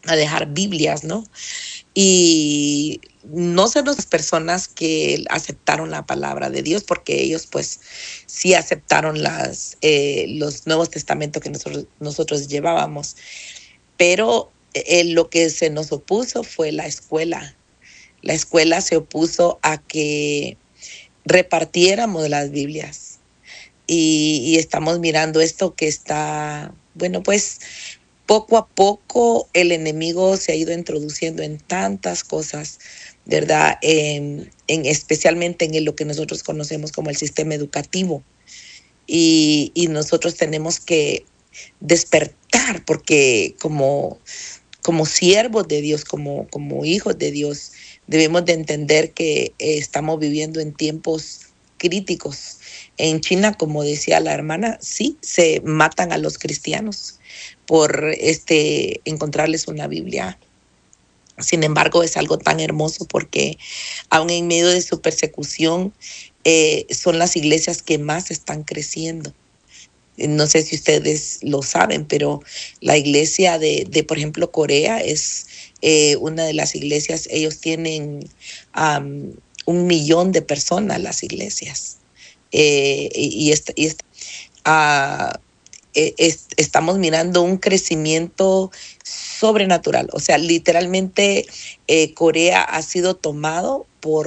a dejar Biblias, ¿no? Y no son las personas que aceptaron la palabra de Dios, porque ellos pues sí aceptaron los Nuevos Testamentos que nosotros llevábamos, pero lo que se nos opuso fue la escuela. La escuela se opuso a que repartiéramos las Biblias y estamos mirando esto que está, bueno, pues poco a poco el enemigo se ha ido introduciendo en tantas cosas, ¿verdad? Especialmente en lo que nosotros conocemos como el sistema educativo. Y nosotros tenemos que despertar, porque como siervos de Dios, como hijos de Dios, debemos de entender que estamos viviendo en tiempos críticos. En China, como decía la hermana, sí, se matan a los cristianos por encontrarles una Biblia. Sin embargo, es algo tan hermoso porque aún en medio de su persecución, son las iglesias que más están creciendo. No sé si ustedes lo saben, pero la iglesia por ejemplo, Corea es una de las iglesias. Ellos tienen 1 millón de personas, las iglesias. Ah, estamos mirando un crecimiento sobrenatural. O sea, literalmente Corea ha sido tomado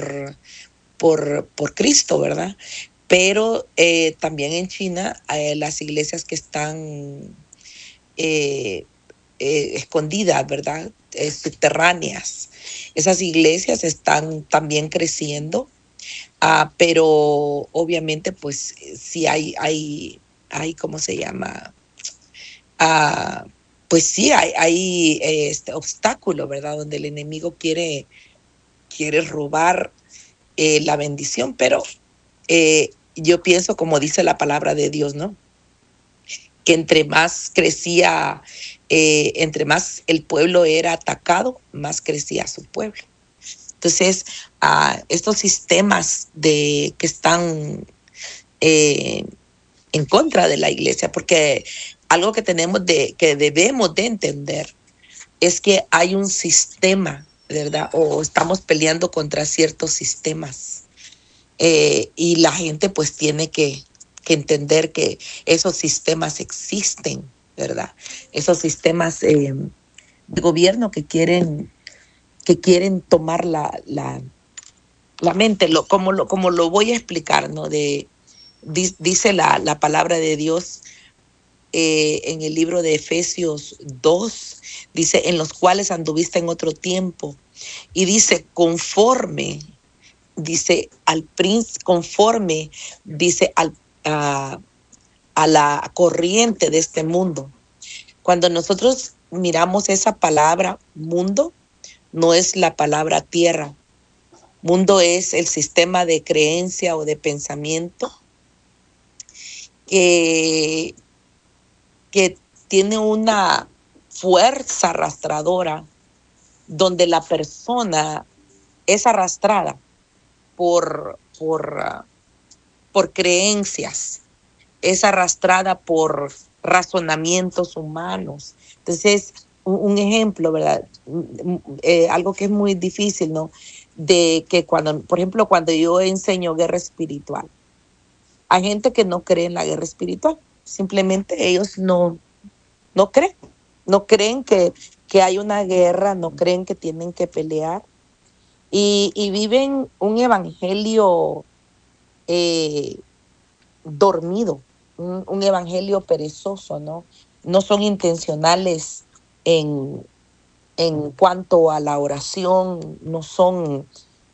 por Cristo, ¿verdad? Pero también en China las iglesias que están eh, escondidas, ¿verdad? Subterráneas. Esas iglesias están también creciendo, pero obviamente pues sí hay ¿cómo se llama? Ah, pues sí, hay este obstáculo, ¿verdad? Donde el enemigo quiere robar la bendición, pero yo pienso, como dice la palabra de Dios, ¿no? Que entre más crecía, entre más el pueblo era atacado, más crecía su pueblo. Entonces, estos sistemas que están eh, en contra de la iglesia, porque algo que debemos de entender es que hay un sistema, ¿verdad? O estamos peleando contra ciertos sistemas. Y la gente pues tiene que entender que esos sistemas existen, ¿verdad? Esos sistemas de gobierno que quieren tomar la mente, como lo voy a explicar, ¿no? Dice la palabra de Dios en el libro de Efesios 2, dice, en los cuales anduviste en otro tiempo. Y dice, dice, conforme, dice, a la corriente de este mundo. Cuando nosotros miramos esa palabra mundo, no es la palabra tierra. Mundo es el sistema de creencia o de pensamiento que, que tiene una fuerza arrastradora, donde la persona es arrastrada por creencias, es arrastrada por razonamientos humanos. Entonces, un ejemplo, ¿verdad? Algo que es muy difícil, ¿no? De que por ejemplo, cuando yo enseño guerra espiritual, hay gente que no cree en la guerra espiritual. Simplemente ellos no creen. No creen que hay una guerra, no creen que tienen que pelear. Y viven un evangelio eh, dormido, un evangelio perezoso, ¿no? No son intencionales en cuanto a la oración, no son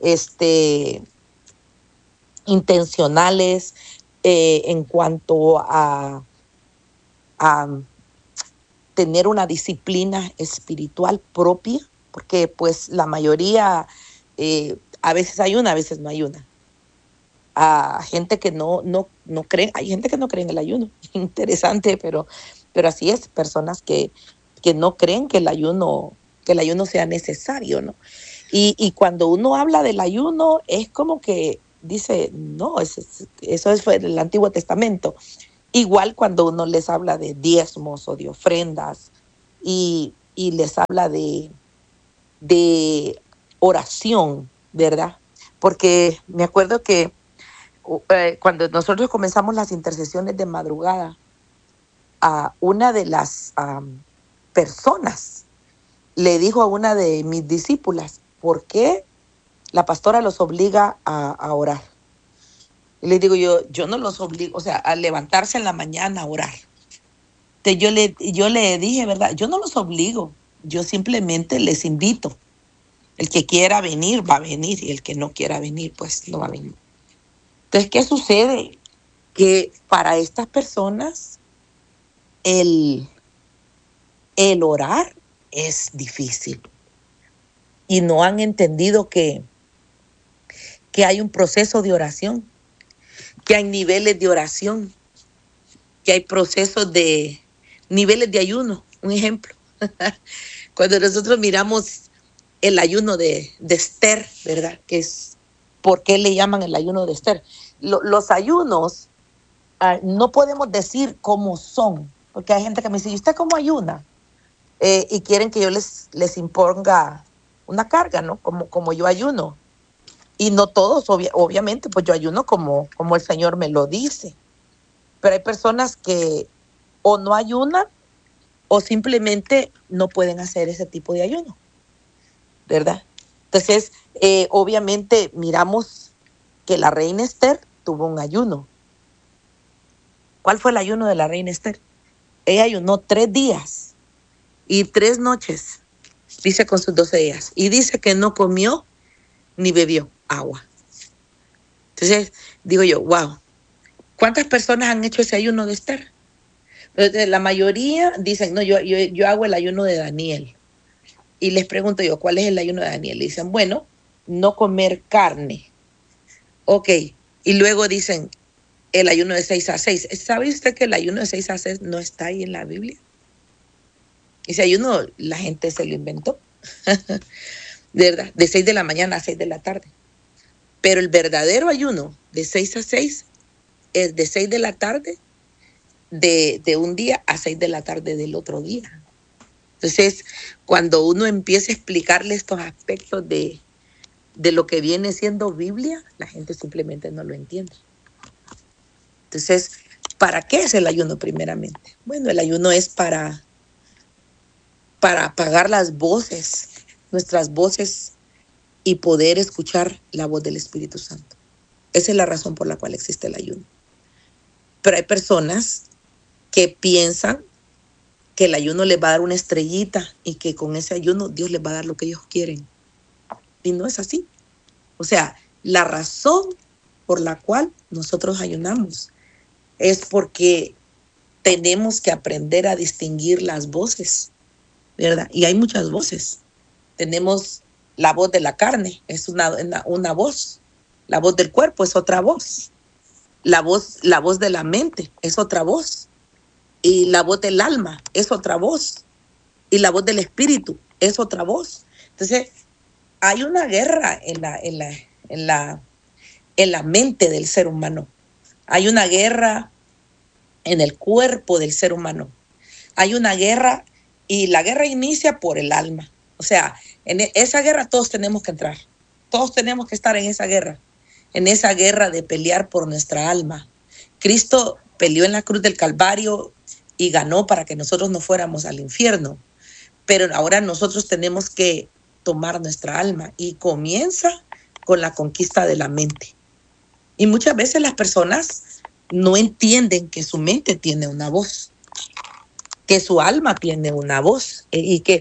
intencionales en cuanto a tener una disciplina espiritual propia, porque pues la mayoría a veces hay una, a veces no hay una. A gente que no cree, hay gente que no cree en el ayuno, interesante, pero así es, personas que no creen que el ayuno sea necesario, ¿no? Y cuando uno habla del ayuno, es como que dice, no, eso fue del Antiguo Testamento. Igual cuando uno les habla de diezmos o de ofrendas, y y les habla de oración, ¿verdad? Porque me acuerdo que cuando nosotros comenzamos las intercesiones de madrugada, a una de las personas le dijo a una de mis discípulas, ¿por qué la pastora los obliga a orar? Y les digo yo no los obligo, o sea, a levantarse en la mañana a orar. Entonces yo le dije, ¿verdad? Yo no los obligo, yo simplemente les invito. El que quiera venir, va a venir, y el que no quiera venir, pues no va a venir. Entonces, ¿qué sucede? Que para estas personas el orar es difícil y no han entendido que hay un proceso de oración, que hay niveles de oración, que hay procesos de niveles de ayuno. Un ejemplo, cuando nosotros miramos el ayuno de Esther, ¿verdad? Que es, ¿por qué le llaman el ayuno de Esther? Los ayunos no podemos decir cómo son, porque hay gente que me dice, ¿y usted cómo ayuna? Y quieren que yo les imponga una carga, ¿no? Como yo ayuno. Y no todos, obviamente, pues yo ayuno como el Señor me lo dice. Pero hay personas que o no ayunan o simplemente no pueden hacer ese tipo de ayuno, ¿verdad? Entonces, obviamente miramos que la reina Esther tuvo un ayuno. ¿Cuál fue el ayuno de la reina Esther? Ella ayunó 3 días y 3 noches, dice con sus 12 días, y dice que no comió ni bebió agua. Entonces, digo yo, wow, ¿cuántas personas han hecho ese ayuno de Esther? Entonces, la mayoría dicen, no, yo hago el ayuno de Daniel. Y les pregunto yo, ¿cuál es el ayuno de Daniel? Y dicen, bueno, no comer carne. Ok, y luego dicen, el ayuno de 6 a 6. ¿Sabe usted que el ayuno de 6 a 6 no está ahí en la Biblia? Ese ayuno la gente se lo inventó, ¿verdad? De 6 de la mañana a 6 de la tarde. Pero el verdadero ayuno de 6 a 6 es de 6 de la tarde de un día a 6 de la tarde del otro día. Entonces, cuando uno empieza a explicarle estos aspectos de lo que viene siendo Biblia, la gente simplemente no lo entiende. Entonces, ¿para qué es el ayuno primeramente? Bueno, el ayuno es para apagar las voces, nuestras voces, y poder escuchar la voz del Espíritu Santo. Esa es la razón por la cual existe el ayuno. Pero hay personas que piensan que el ayuno les va a dar una estrellita y que con ese ayuno Dios les va a dar lo que ellos quieren. Y no es así. O sea, la razón por la cual nosotros ayunamos es porque tenemos que aprender a distinguir las voces, ¿verdad? Y hay muchas voces. Tenemos la voz de la carne, es una voz. La voz del cuerpo es otra voz. La voz de la mente es otra voz. Y la voz del alma es otra voz. Y la voz del espíritu es otra voz. Entonces, hay una guerra en la mente del ser humano. Hay una guerra en el cuerpo del ser humano. Hay una guerra y la guerra inicia por el alma. O sea, en esa guerra todos tenemos que entrar. Todos tenemos que estar en esa guerra de pelear por nuestra alma. Cristo peleó en la cruz del Calvario y ganó para que nosotros no fuéramos al infierno. Pero ahora nosotros tenemos que tomar nuestra alma y comienza con la conquista de la mente. Y muchas veces las personas no entienden que su mente tiene una voz, que su alma tiene una voz y que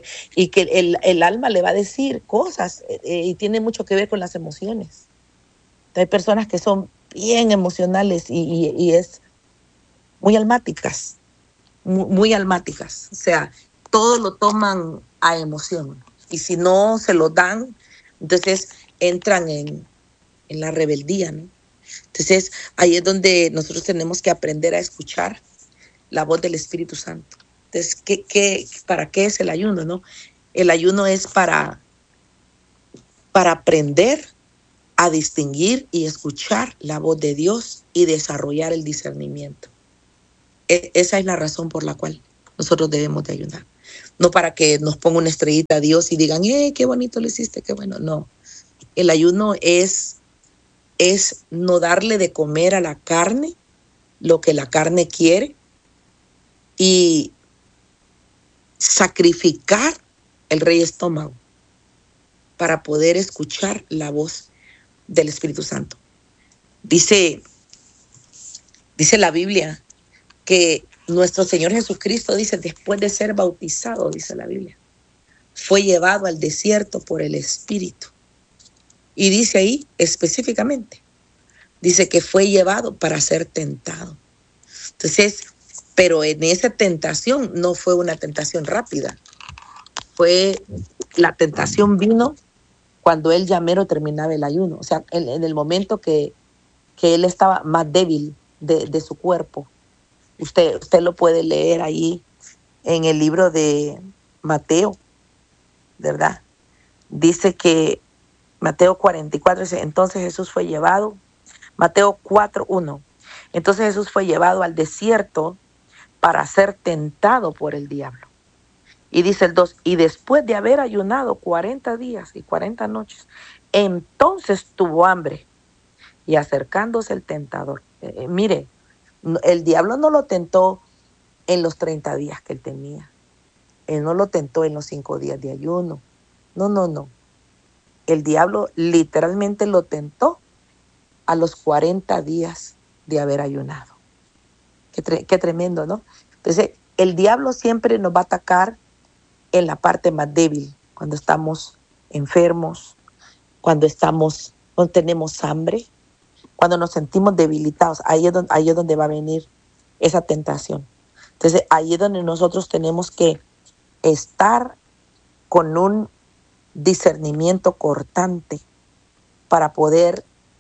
el alma le va a decir cosas y tiene mucho que ver con las emociones. Hay personas que son bien emocionales y es muy almáticas, muy almáticas. O sea, todo lo toman a emoción. Y si no se lo dan, entonces entran en la rebeldía, ¿no? Entonces, ahí es donde nosotros tenemos que aprender a escuchar la voz del Espíritu Santo. Entonces, ¿para qué es el ayuno, no? El ayuno es para aprender a distinguir y escuchar la voz de Dios y desarrollar el discernimiento. Esa es la razón por la cual nosotros debemos de ayunar. No para que nos ponga una estrellita a Dios y digan, qué bonito lo hiciste, qué bueno. No, el ayuno es no darle de comer a la carne lo que la carne quiere y sacrificar el rey estómago para poder escuchar la voz del Espíritu Santo. Dice la Biblia que nuestro Señor Jesucristo, dice, después de ser bautizado, dice la Biblia, fue llevado al desierto por el Espíritu. Y dice ahí específicamente, dice que fue llevado para ser tentado. Entonces, pero en esa tentación no fue una tentación rápida. La tentación vino cuando él ya mero terminaba el ayuno. O sea, en el momento que él estaba más débil de su cuerpo. Usted lo puede leer ahí en el libro de Mateo, ¿verdad? Dice que Mateo 44, dice, entonces Jesús fue llevado, Mateo 4:1, entonces Jesús fue llevado al desierto para ser tentado por el diablo. Y dice el 2, y después de haber ayunado 40 días y 40 noches, entonces tuvo hambre. Y acercándose el tentador, mire, el diablo no lo tentó en los 30 días que él tenía. Él no lo tentó en los 5 días de ayuno. No. El diablo literalmente lo tentó a los 40 días de haber ayunado. Qué tremendo, ¿no? Entonces, el diablo siempre nos va a atacar en la parte más débil, cuando estamos enfermos, cuando tenemos hambre, cuando nos sentimos debilitados. Ahí es donde va a venir esa tentación. Entonces, ahí es donde nosotros tenemos que estar con un discernimiento cortante para poder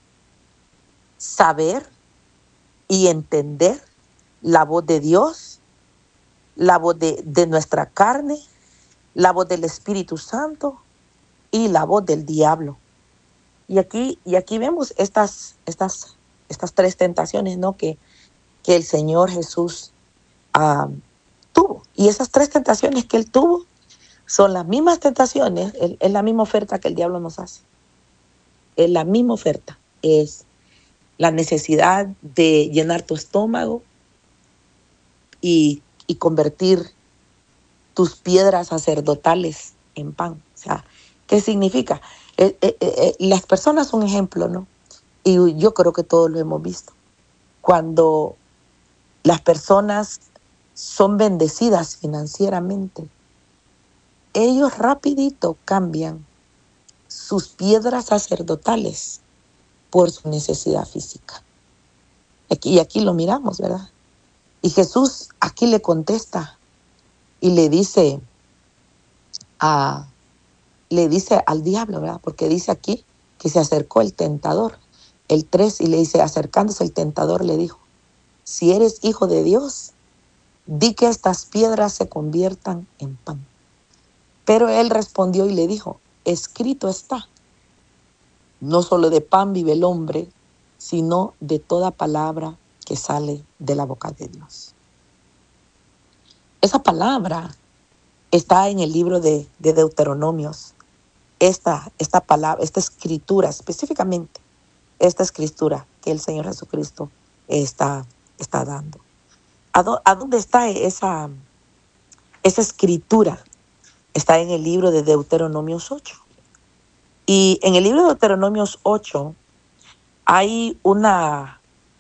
saber y entender la voz de Dios, la voz de nuestra carne, la voz del Espíritu Santo y la voz del diablo. Y aquí vemos estas 3 tentaciones, ¿no? que el Señor Jesús tuvo. Y esas 3 tentaciones que Él tuvo son las mismas tentaciones, es la misma oferta que el diablo nos hace. Es la misma oferta. Es la necesidad de llenar tu estómago y convertir tus piedras sacerdotales en pan. O sea, ¿qué significa? Las personas son ejemplo, ¿no? Y yo creo que todos lo hemos visto. Cuando las personas son bendecidas financieramente, ellos rapidito cambian sus piedras sacerdotales por su necesidad física. Y aquí lo miramos, ¿verdad? Y Jesús aquí le contesta y le dice al diablo, ¿verdad? Porque dice aquí que se acercó el tentador, el 3, y le dice, acercándose el tentador, le dijo, si eres hijo de Dios, di que estas piedras se conviertan en pan. Pero él respondió y le dijo, escrito está, no solo de pan vive el hombre, sino de toda palabra que sale de la boca de Dios. Esa palabra está en el libro de Deuteronomios. Esta palabra, esta escritura, específicamente, esta escritura que el Señor Jesucristo está dando. ¿A dónde está esa escritura? Está en el libro de Deuteronomios 8. Y en el libro de Deuteronomios 8 hay una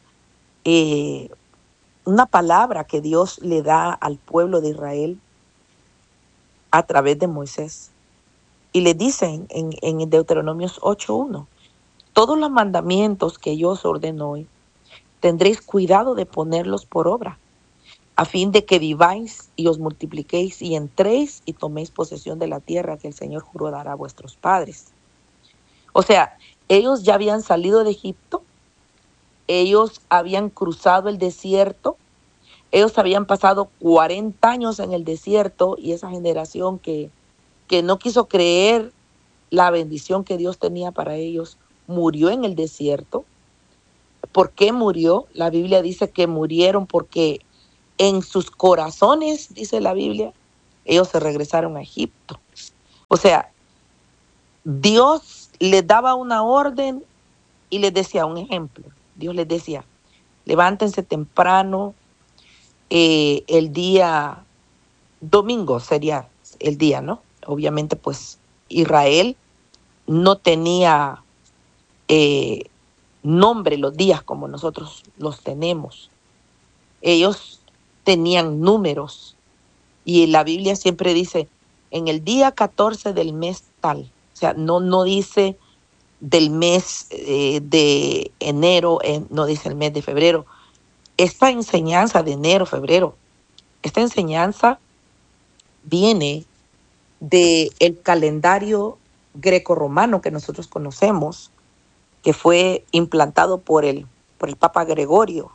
palabra que Dios le da al pueblo de Israel a través de Moisés. Y le dicen en Deuteronomios 8:1, todos los mandamientos que yo os ordeno hoy, tendréis cuidado de ponerlos por obra, a fin de que viváis y os multipliquéis y entréis y toméis posesión de la tierra que el Señor juró dar a vuestros padres. O sea, ellos ya habían salido de Egipto, ellos habían cruzado el desierto, ellos habían pasado 40 años en el desierto, y esa generación que no quiso creer la bendición que Dios tenía para ellos, murió en el desierto. ¿Por qué murió? La Biblia dice que murieron porque en sus corazones, dice la Biblia, ellos se regresaron a Egipto. O sea, Dios les daba una orden y les decía un ejemplo. Dios les decía, levántense temprano, el día domingo sería el día, ¿no? Obviamente, pues Israel no tenía eh, nombre los días como nosotros los tenemos. Ellos tenían números y la Biblia siempre dice, en el día 14 del mes tal, o sea, no dice del mes de enero, no dice el mes de febrero. Esta enseñanza de enero, febrero, esta enseñanza viene del calendario grecorromano que nosotros conocemos, que fue implantado por el Papa Gregorio.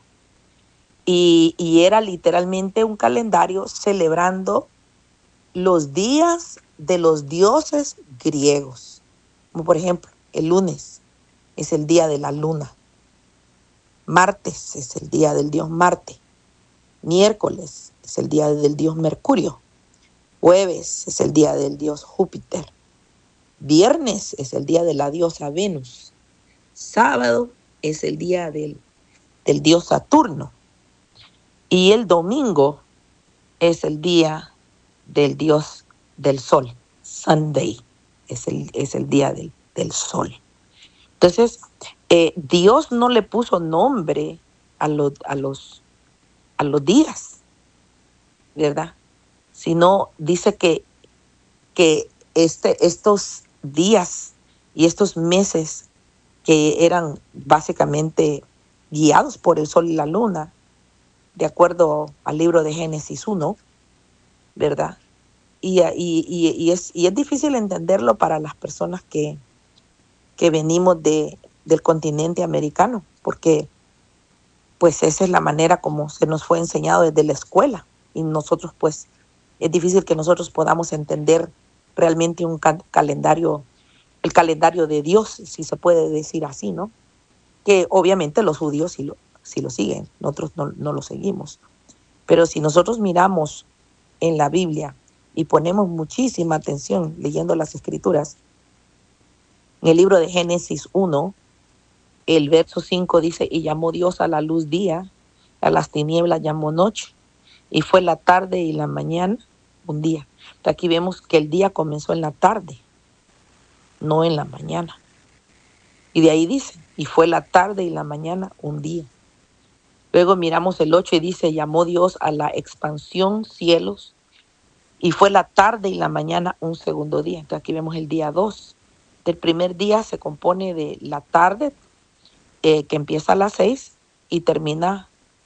Y era literalmente un calendario celebrando los días de los dioses griegos. Como por ejemplo, el lunes es el día de la luna. Martes es el día del dios Marte. Miércoles es el día del dios Mercurio. Jueves es el día del dios Júpiter. Viernes es el día de la diosa Venus. Sábado es el día del dios Saturno. Y el domingo es el día del dios del sol. Sunday es el día del sol. Entonces, Dios no le puso nombre a los días, ¿verdad? Sino dice que estos días y estos meses que eran básicamente guiados por el sol y la luna, de acuerdo al libro de Génesis 1, ¿verdad? Y es difícil entenderlo para las personas que venimos del continente americano, porque pues esa es la manera como se nos fue enseñado desde la escuela. Y nosotros pues es difícil que nosotros podamos entender realmente un calendario, el calendario de Dios, si se puede decir así, ¿no? Que obviamente los judíos sí lo siguen, nosotros no lo seguimos. Pero si nosotros miramos en la Biblia y ponemos muchísima atención leyendo las escrituras, en el libro de Génesis 1, el verso 5 dice, y llamó Dios a la luz día, a las tinieblas llamó noche, y fue la tarde y la mañana un día. Aquí vemos que el día comenzó en la tarde, no en la mañana. Y de ahí dice, y fue la tarde y la mañana un día. Luego miramos el 8 y dice, llamó Dios a la expansión cielos, y fue la tarde y la mañana un segundo día. Entonces aquí vemos el día 2. El primer día se compone de la tarde, que empieza a las 6 y termina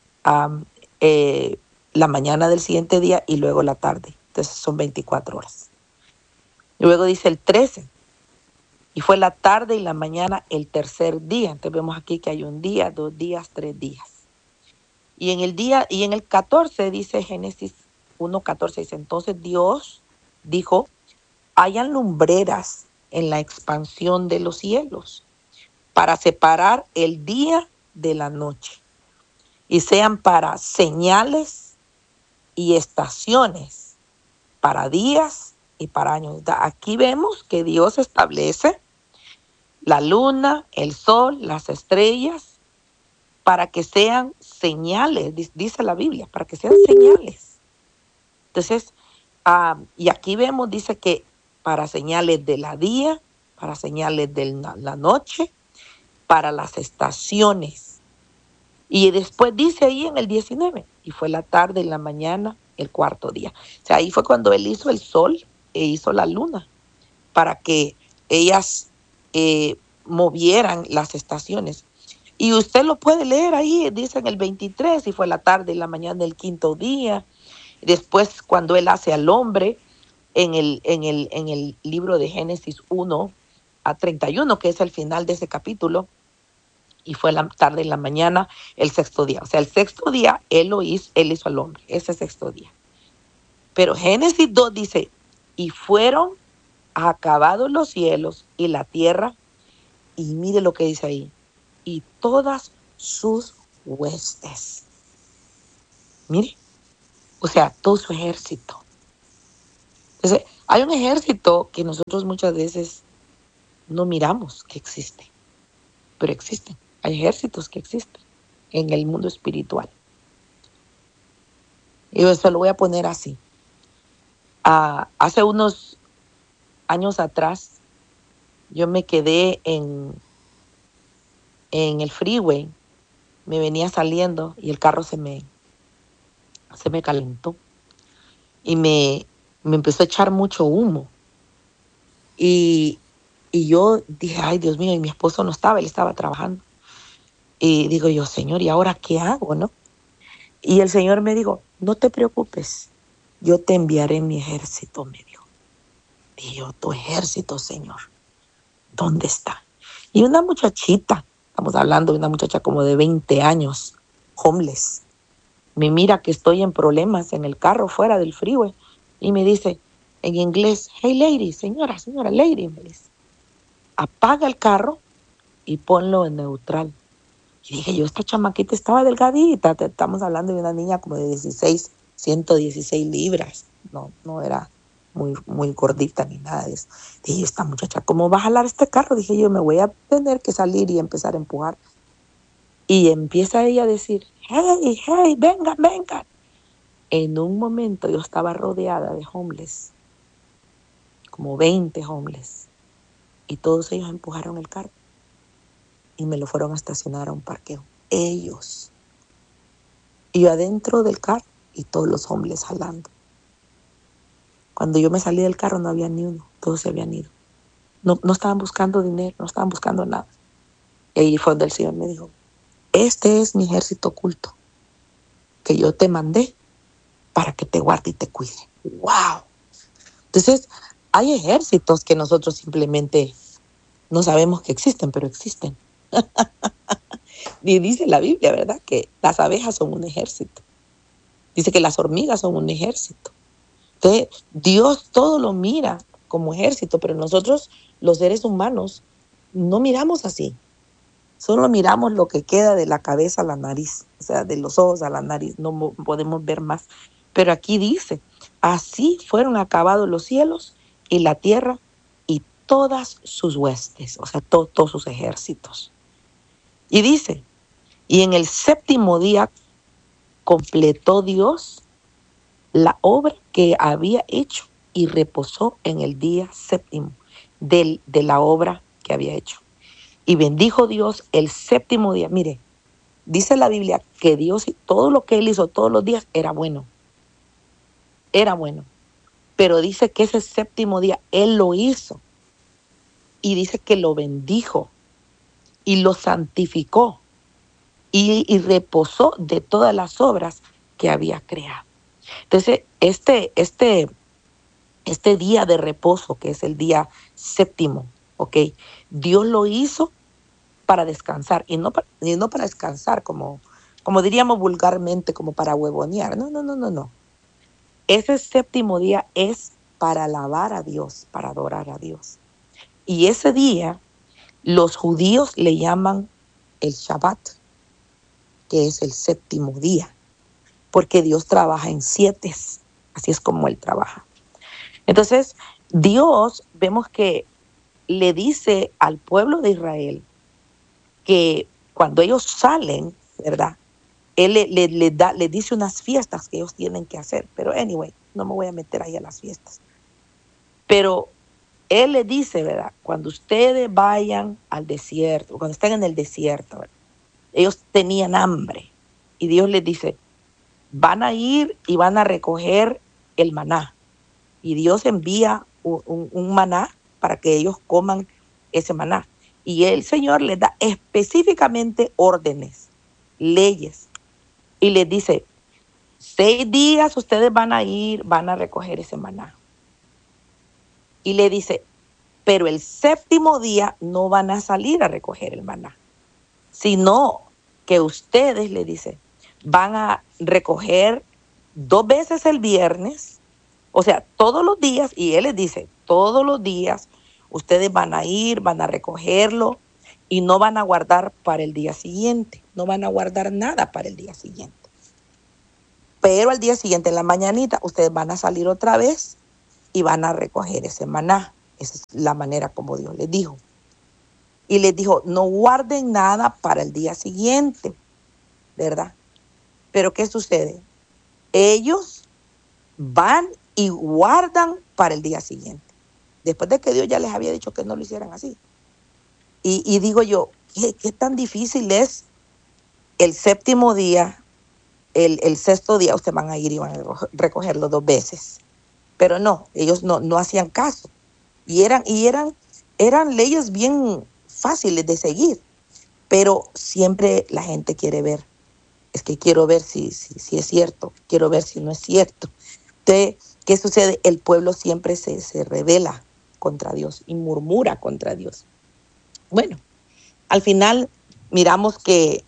la mañana del siguiente día y luego la tarde. Entonces son 24 horas. Luego dice el 13, y fue la tarde y la mañana el tercer día. Entonces vemos aquí que hay un día, 2 días, 3 días. Y en el 14 dice Génesis 1:14, dice, entonces Dios dijo, hayan lumbreras en la expansión de los cielos para separar el día de la noche y sean para señales y estaciones, para días y para años. Aquí vemos que Dios establece la luna, el sol, las estrellas, para que sean señales, dice la Biblia, para que sean señales. Entonces, y aquí vemos, dice que para señales de la día, para señales de la noche, para las estaciones. Y después dice ahí en el 19, y fue la tarde y la mañana el cuarto día. O sea, ahí fue cuando él hizo el sol e hizo la luna, para que ellas movieran las estaciones. Y usted lo puede leer ahí, dice en el 23, y fue la tarde y la mañana del quinto día. Después, cuando él hace al hombre, en el libro de Génesis 1:31, que es el final de ese capítulo, y fue la tarde y la mañana el sexto día. O sea, el sexto día él hizo al hombre, ese sexto día. Pero Génesis 2 dice, y fueron acabados los cielos y la tierra, y mire lo que dice ahí, y todas sus huestes. Mire, o sea, todo su ejército. Entonces, hay un ejército que nosotros muchas veces no miramos que existe, pero existen. Hay ejércitos que existen en el mundo espiritual. Y yo se lo voy a poner así. Hace unos años atrás, yo me quedé en el freeway, me venía saliendo y el carro se me calentó y me empezó a echar mucho humo. Y, y yo dije, ay, Dios mío, y mi esposo no estaba, él estaba trabajando. Y digo yo, Señor, ¿y ahora qué hago, no? Y el Señor me dijo, no te preocupes, yo te enviaré mi ejército, me dijo. Y yo, tu ejército, Señor, ¿dónde está? Y una muchachita, estamos hablando de una muchacha como de 20 años, homeless, me mira que estoy en problemas en el carro fuera del freeway y me dice en inglés, hey lady, señora, lady, me dice, apaga el carro y ponlo en neutral. Y dije yo, esta chamaquita estaba delgadita, estamos hablando de una niña como de 116 libras, no era muy gordita ni nada de eso. Dije yo, esta muchacha, ¿cómo va a jalar este carro? Dije yo, me voy a tener que salir y empezar a empujar. Y empieza ella a decir, hey, venga. En un momento yo estaba rodeada de homeless, como 20 homeless, y todos ellos empujaron el carro y me lo fueron a estacionar a un parqueo. Ellos. Y yo adentro del carro y todos los hombres jalando. Cuando yo me salí del carro no había ni uno, todos se habían ido. No estaban buscando dinero, no estaban buscando nada. Y ahí fue donde el Señor me dijo, este es mi ejército oculto que yo te mandé para que te guarde y te cuide. ¡Wow! Entonces, hay ejércitos que nosotros simplemente no sabemos que existen, pero existen. Y dice la Biblia, ¿verdad? Que las abejas son un ejército. Dice que las hormigas son un ejército. Entonces, Dios todo lo mira como ejército, pero nosotros, los seres humanos, no miramos así. Solo miramos lo que queda de la cabeza a la nariz, o sea, de los ojos a la nariz, no podemos ver más. Pero aquí dice, así fueron acabados los cielos y la tierra y todas sus huestes, o sea, todos sus ejércitos. Y dice, y en el séptimo día completó Dios la obra que había hecho y reposó en el día séptimo de la obra que había hecho. Y bendijo Dios el séptimo día. Mire, dice la Biblia que Dios, todo lo que Él hizo todos los días era bueno. Era bueno. Pero dice que ese séptimo día Él lo hizo. Y dice que lo bendijo y lo santificó y reposó de todas las obras que había creado. Entonces, este día de reposo, que es el día séptimo, ¿ok? Dios lo hizo para descansar y no para descansar como diríamos vulgarmente, como para huevonear. No. Ese séptimo día es para alabar a Dios, para adorar a Dios. Y ese día los judíos le llaman el Shabbat, que es el séptimo día, porque Dios trabaja en 7, así es como Él trabaja. Entonces, Dios, vemos que le dice al pueblo de Israel que cuando ellos salen, ¿verdad? Él le dice unas fiestas que ellos tienen que hacer. Pero anyway, no me voy a meter ahí a las fiestas. Pero Él le dice, ¿verdad? Cuando ustedes vayan al desierto, cuando estén en el desierto, ¿verdad? Ellos tenían hambre. Y Dios les dice, van a ir y van a recoger el maná. Y Dios envía un maná para que ellos coman ese maná. Y el Señor les da específicamente órdenes, leyes. Y les dice, 6 días ustedes van a recoger ese maná. Y le dice, pero el séptimo día no van a salir a recoger el maná, sino que ustedes, le dice, van a recoger 2 veces el viernes, o sea, todos los días, y Él les dice, todos los días ustedes van a recogerlo y no van a guardar para el día siguiente, no van a guardar nada para el día siguiente. Pero al día siguiente, en la mañanita, ustedes van a salir otra vez y van a recoger ese maná. Esa es la manera como Dios les dijo. Y les dijo, no guarden nada para el día siguiente, ¿verdad? Pero ¿qué sucede? Ellos van y guardan para el día siguiente, después de que Dios ya les había dicho que no lo hicieran así. Y digo yo, ¿qué tan difícil es el séptimo día, el sexto día? Ustedes van a ir y van a recogerlo 2 veces. Pero no, ellos no hacían caso. Eran leyes bien fáciles de seguir, pero siempre la gente quiere ver. Es que quiero ver si es cierto, quiero ver si no es cierto. Entonces, ¿qué sucede? El pueblo siempre se rebela contra Dios y murmura contra Dios. Bueno, al final miramos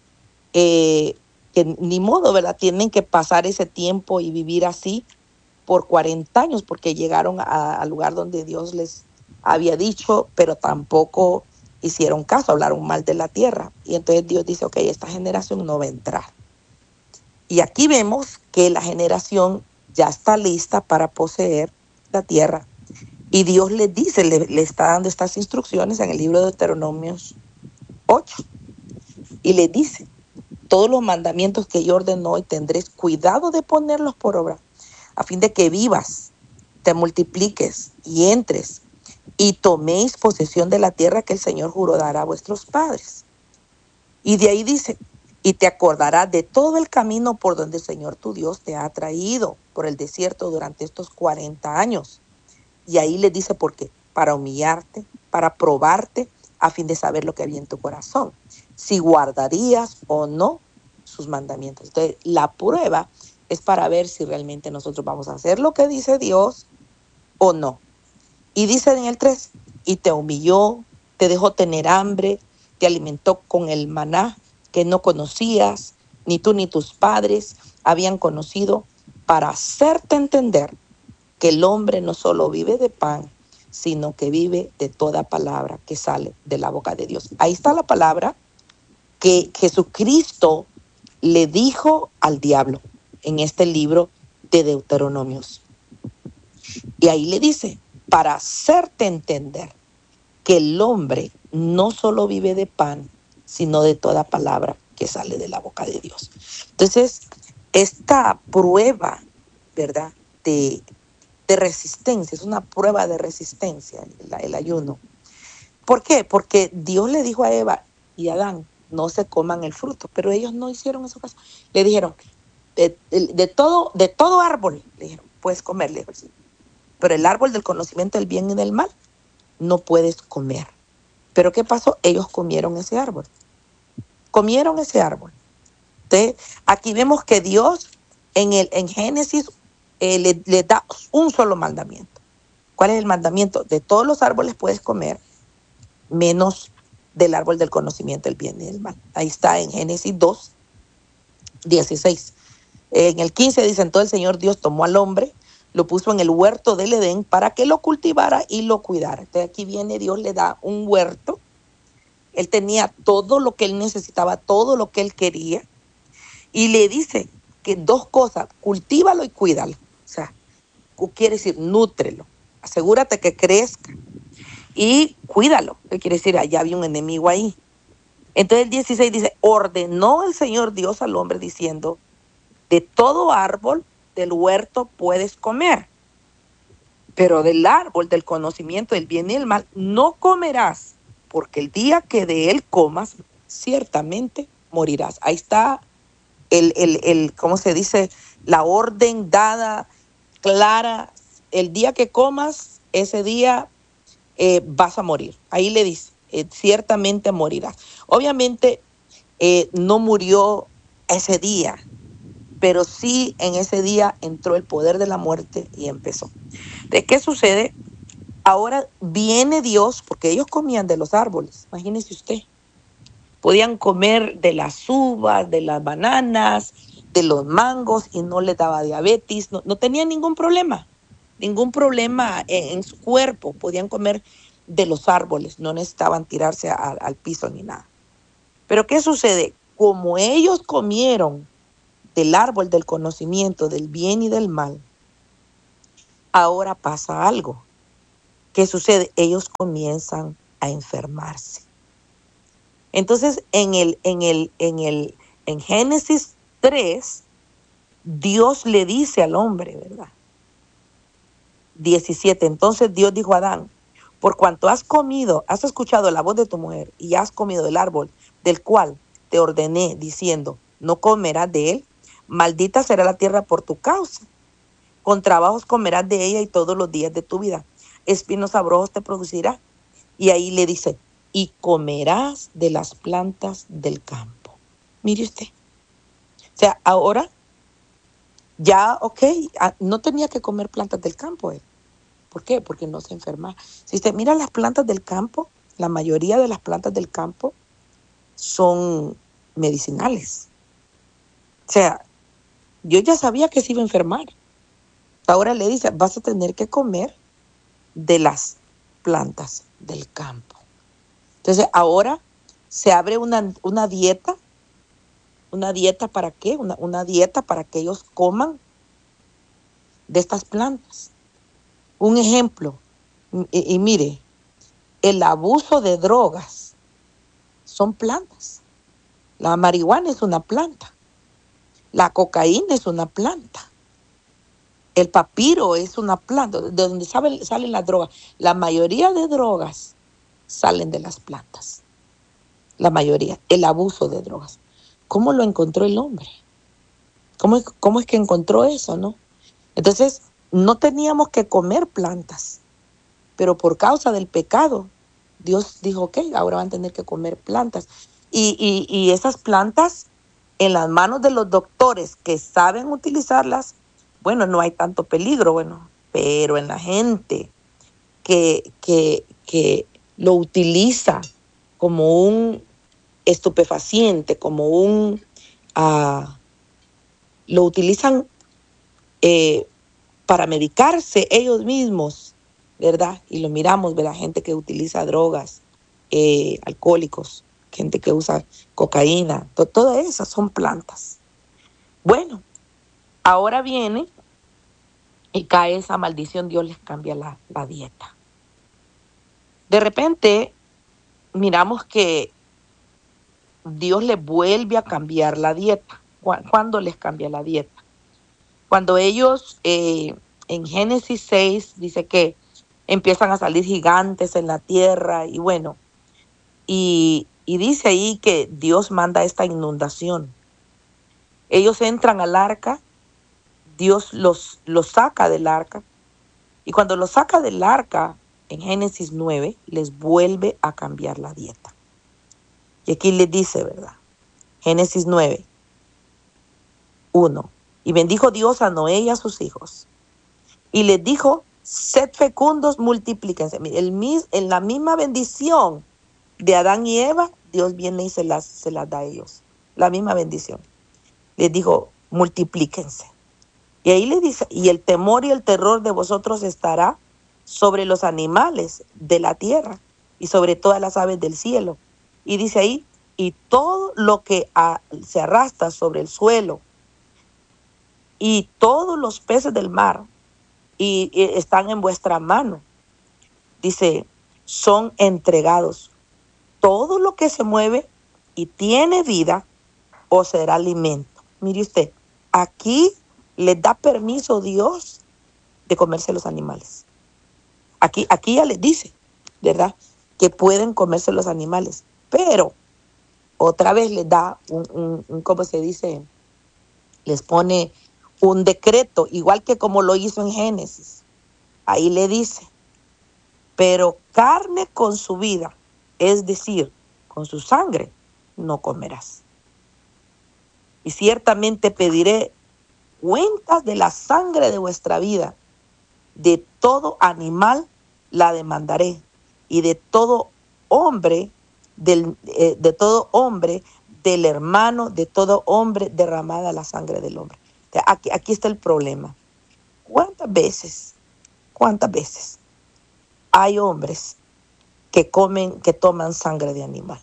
que ni modo, ¿verdad? Tienen que pasar ese tiempo y vivir así por 40 años, porque llegaron al lugar donde Dios les había dicho, pero tampoco hicieron caso, hablaron mal de la tierra. Y entonces Dios dice, ok, esta generación no va a entrar. Y aquí vemos que la generación ya está lista para poseer la tierra. Y Dios les dice, le está dando estas instrucciones en el libro de Deuteronomios 8. Y les dice, todos los mandamientos que yo ordeno hoy tendréis cuidado de ponerlos por obra, a fin de que vivas, te multipliques y entres y toméis posesión de la tierra que el Señor juró dar a vuestros padres. Y de ahí dice, y te acordarás de todo el camino por donde el Señor tu Dios te ha traído por el desierto durante estos 40 años. Y ahí les dice por qué, para humillarte, para probarte, a fin de saber lo que había en tu corazón, si guardarías o no sus mandamientos. Entonces, la prueba es para ver si realmente nosotros vamos a hacer lo que dice Dios o no. Y dice en el 3, y te humilló, te dejó tener hambre, te alimentó con el maná que no conocías, ni tú ni tus padres habían conocido, para hacerte entender que el hombre no solo vive de pan, sino que vive de toda palabra que sale de la boca de Dios. Ahí está la palabra que Jesucristo le dijo al diablo en este libro de Deuteronomios. Y ahí le dice, para hacerte entender que el hombre no solo vive de pan, sino de toda palabra que sale de la boca de Dios. Entonces, esta prueba, ¿verdad?, de resistencia, es una prueba de resistencia el ayuno. ¿Por qué? Porque Dios le dijo a Eva y a Adán, no se coman el fruto, pero ellos no hicieron eso caso. Le dijeron, de todo árbol, le dijeron, puedes comer, le dijo el Señor, pero el árbol del conocimiento del bien y del mal no puedes comer. Pero ¿qué pasó? Ellos comieron ese árbol. Comieron ese árbol. Entonces, aquí vemos que Dios en Génesis le da un solo mandamiento. ¿Cuál es el mandamiento? De todos los árboles puedes comer, menos del árbol del conocimiento del bien y del mal. Ahí está en Génesis 2, 16. En el 15 dice, entonces el Señor Dios tomó al hombre, lo puso en el huerto del Edén para que lo cultivara y lo cuidara. Entonces aquí viene Dios, le da un huerto. Él tenía todo lo que él necesitaba, todo lo que él quería. Y le dice que 2 cosas, cultívalo y cuídalo. O sea, quiere decir, nútrelo. Asegúrate que crezca. Y cuídalo. ¿Qué quiere decir? Allá había un enemigo ahí. Entonces el 16 dice, ordenó el Señor Dios al hombre diciendo, de todo árbol del huerto puedes comer, pero del árbol del conocimiento del bien y del mal no comerás, porque el día que de él comas, ciertamente morirás. Ahí está ¿cómo se dice? La orden dada, clara. El día que comas, ese día vas a morir. Ahí le dice, ciertamente morirás. Obviamente no murió ese día, pero sí en ese día entró el poder de la muerte y empezó. ¿De qué sucede? Ahora viene Dios, porque ellos comían de los árboles, imagínese usted. Podían comer de las uvas, de las bananas, de los mangos y no les daba diabetes, no tenían ningún problema en su cuerpo. Podían comer de los árboles, no necesitaban tirarse al piso ni nada. Pero ¿qué sucede? Como ellos comieron del árbol del conocimiento del bien y del mal, ahora pasa algo. ¿Qué sucede? Ellos comienzan a enfermarse. Entonces, en Génesis 3, Dios le dice al hombre, ¿verdad? 17. Entonces Dios dijo a Adán: por cuanto has escuchado la voz de tu mujer y has comido del árbol del cual te ordené, diciendo, no comerás de él, maldita será la tierra por tu causa. Con trabajos comerás de ella y todos los días de tu vida. Espinos sabrosos te producirá. Y ahí le dice, y comerás de las plantas del campo. Mire usted. O sea, ahora ya, ok, no tenía que comer plantas del campo él. ¿Por qué? Porque no se enferma. Si usted mira las plantas del campo, la mayoría de las plantas del campo son medicinales. O sea, yo ya sabía que se iba a enfermar. Ahora le dice, vas a tener que comer de las plantas del campo. Entonces, ahora se abre una dieta. ¿Una dieta para qué? Una dieta para que ellos coman de estas plantas. Un ejemplo, y mire, el abuso de drogas son plantas. La marihuana es una planta. La cocaína es una planta. El papiro es una planta, de donde salen las drogas. La mayoría de drogas salen de las plantas. La mayoría, el abuso de drogas. ¿Cómo lo encontró el hombre? ¿Cómo es que encontró eso, no? Entonces, no teníamos que comer plantas, pero por causa del pecado, Dios dijo, ok, ahora van a tener que comer plantas. Y esas plantas, en las manos de los doctores que saben utilizarlas, bueno, no hay tanto peligro, bueno, pero en la gente que lo utiliza como un estupefaciente, como lo utilizan para medicarse ellos mismos, ¿verdad? Y lo miramos, ¿verdad? Gente que utiliza drogas, alcohólicos, gente que usa cocaína, todas esas son plantas. Bueno, ahora viene y cae esa maldición, Dios les cambia la dieta. De repente, miramos que Dios les vuelve a cambiar la dieta. ¿Cuándo les cambia la dieta? Cuando ellos, en Génesis 6, dice que empiezan a salir gigantes en la tierra y bueno, y dice ahí que Dios manda esta inundación. Ellos entran al arca, Dios los saca del arca, y cuando los saca del arca, en Génesis 9, les vuelve a cambiar la dieta. Y aquí les dice, ¿verdad? Génesis 9, 1. Y bendijo Dios a Noé y a sus hijos. Y les dijo, sed fecundos, multiplíquense. En la misma bendición de Adán y Eva, Dios viene y se las da a ellos. La misma bendición. Les dijo, multiplíquense. Y ahí le dice, y el temor y el terror de vosotros estará sobre los animales de la tierra y sobre todas las aves del cielo. Y dice ahí, y todo lo que se arrastra sobre el suelo y todos los peces del mar y están en vuestra mano. Dice, son entregados. Todo lo que se mueve y tiene vida os será alimento. Mire usted, aquí les da permiso Dios de comerse los animales. Aquí ya les dice, ¿verdad? Que pueden comerse los animales. Pero otra vez les da ¿cómo se dice? Les pone un decreto, igual que como lo hizo en Génesis. Ahí le dice, pero carne con su vida, es decir, con su sangre, no comerás. Y ciertamente pediré cuentas de la sangre de vuestra vida. De todo animal la demandaré. Y de todo hombre, de todo hombre, del hermano, de todo hombre, derramada la sangre del hombre. Aquí está el problema. ¿Cuántas veces hay hombres que toman sangre de animal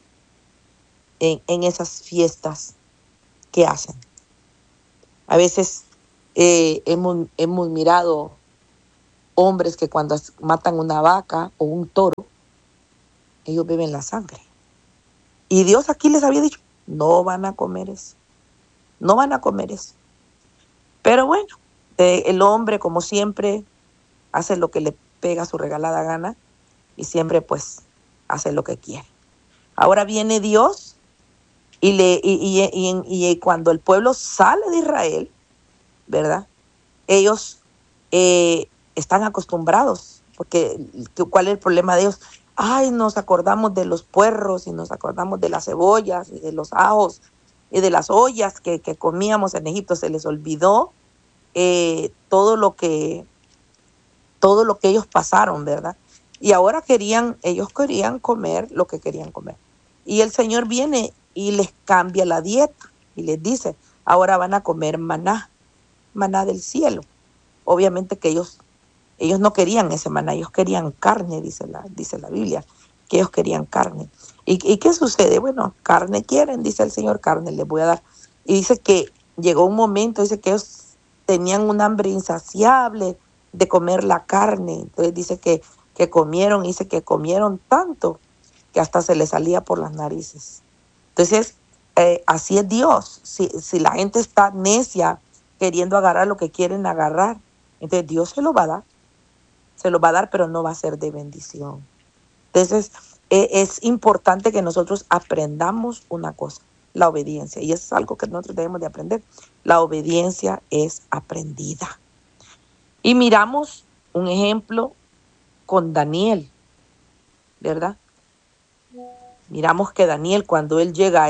en esas fiestas que hacen? A veces hemos mirado hombres que cuando matan una vaca o un toro, ellos beben la sangre. Y Dios aquí les había dicho, no van a comer eso, no van a comer eso. Pero bueno, el hombre, como siempre, hace lo que le pega su regalada gana y siempre pues hace lo que quiere. Ahora viene Dios y cuando el pueblo sale de Israel, ¿verdad? Ellos están acostumbrados, porque ¿cuál es el problema de ellos? Ay, nos acordamos de los puerros y nos acordamos de las cebollas y de los ajos y de las ollas que comíamos en Egipto. Se les olvidó todo lo que ellos pasaron, ¿verdad? Y ahora ellos querían comer lo que querían comer. Y el Señor viene y les cambia la dieta y les dice, ahora van a comer maná del cielo. Obviamente que ellos no querían ese maná, ellos querían carne, dice la Biblia, que ellos querían carne. ¿Y qué sucede? Bueno, carne quieren, dice el Señor, carne les voy a dar. Y dice que llegó un momento, dice que ellos tenían un hambre insaciable de comer la carne. Entonces dice que comieron, dice que comieron tanto que hasta se les salía por las narices. Entonces, así es Dios. Si la gente está necia queriendo agarrar lo que quieren agarrar, entonces Dios se lo va a dar, pero no va a ser de bendición. Entonces, es importante que nosotros aprendamos una cosa, la obediencia. Y eso es algo que nosotros debemos de aprender. La obediencia es aprendida. Y miramos un ejemplo con Daniel, ¿verdad? Miramos que Daniel, cuando él llega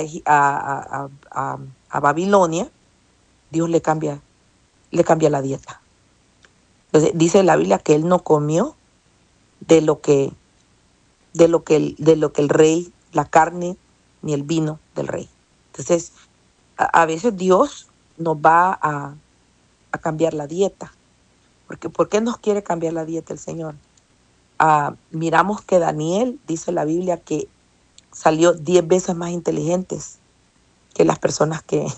a Babilonia, Dios le cambia la dieta. Entonces, dice la Biblia que él no comió de lo que el rey, la carne, ni el vino del rey. Entonces, a veces Dios nos va a cambiar la dieta. Porque, ¿por qué nos quiere cambiar la dieta el Señor? Miramos que Daniel, dice la Biblia, que salió 10 veces más inteligentes que las personas que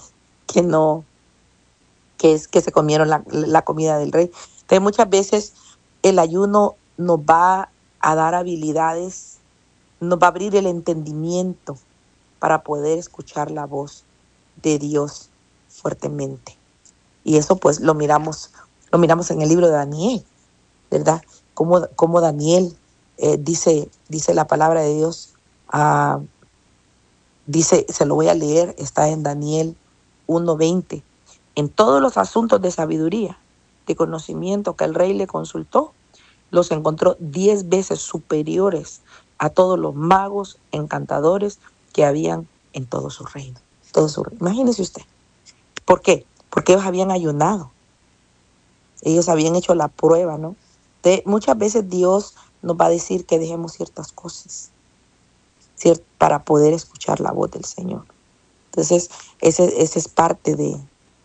se comieron la comida del rey. Entonces, muchas veces el ayuno nos va a dar habilidades, nos va a abrir el entendimiento para poder escuchar la voz de Dios fuertemente. Y eso pues lo miramos en el libro de Daniel, ¿verdad? Como Daniel dice la palabra de Dios, dice, se lo voy a leer, está en Daniel 1:20. En todos los asuntos de sabiduría, de conocimiento que el rey le consultó, los encontró 10 veces superiores a todos los magos, encantadores que habían en todo su reino. Imagínese usted. ¿Por qué? Porque ellos habían ayunado. Ellos habían hecho la prueba, ¿no? Muchas veces Dios nos va a decir que dejemos ciertas cosas, para poder escuchar la voz del Señor. Entonces, ese es parte de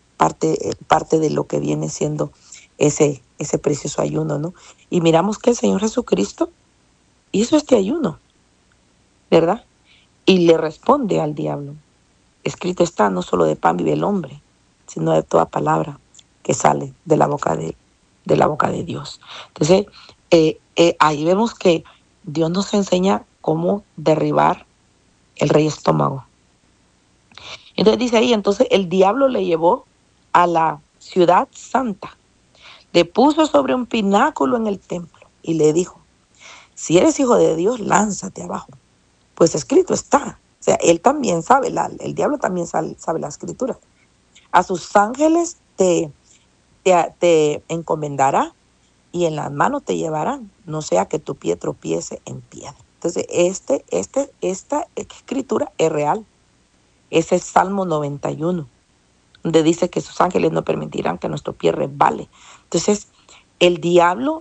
lo que viene siendo ese precioso ayuno, ¿no? Y miramos que el Señor Jesucristo hizo este ayuno, ¿verdad? Y le responde al diablo. Escrito está, no solo de pan vive el hombre, sino de toda palabra que sale de la boca de Dios. Entonces, ahí vemos que Dios nos enseña cómo derribar el rey estómago. Entonces dice ahí, entonces el diablo le llevó a la ciudad santa, le puso sobre un pináculo en el templo y le dijo, si eres hijo de Dios, lánzate abajo, pues escrito está. O sea, él también sabe, el diablo también sabe la escritura. A sus ángeles te encomendará y en las manos te llevarán, no sea que tu pie tropiece en piedra. Entonces, esta escritura es real. Ese es Salmo 91, donde dice que sus ángeles no permitirán que nuestro pie resbale. Entonces, el diablo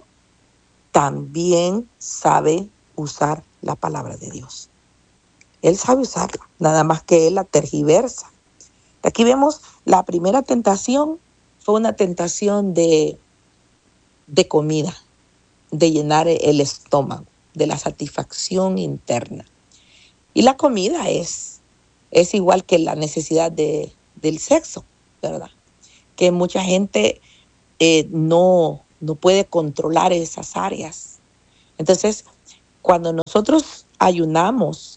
también sabe usar la palabra de Dios. Él sabe usarla, nada más que él la tergiversa. Aquí vemos la primera tentación, fue una tentación de comida, de llenar el estómago, de la satisfacción interna. Y la comida es igual que la necesidad del sexo, ¿verdad? Que mucha gente no no puede controlar esas áreas. Entonces, cuando nosotros ayunamos,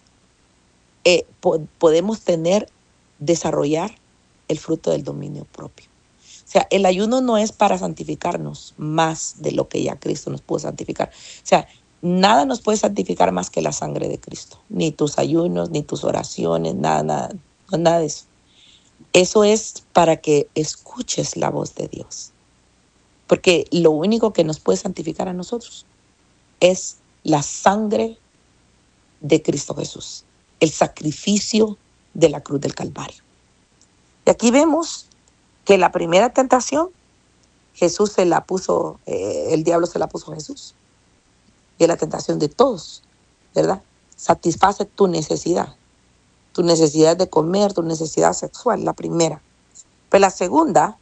podemos desarrollar el fruto del dominio propio. O sea, el ayuno no es para santificarnos más de lo que ya Cristo nos pudo santificar. O sea, nada nos puede santificar más que la sangre de Cristo. Ni tus ayunos, ni tus oraciones, nada, nada de eso. Eso es para que escuches la voz de Dios. Porque lo único que nos puede santificar a nosotros es la sangre de Cristo Jesús, el sacrificio de la cruz del Calvario. Y aquí vemos que la primera tentación, Jesús se la puso, el diablo se la puso a Jesús. Y es la tentación de todos, ¿verdad? Satisface tu necesidad de comer, tu necesidad sexual, la primera. Pero la segunda,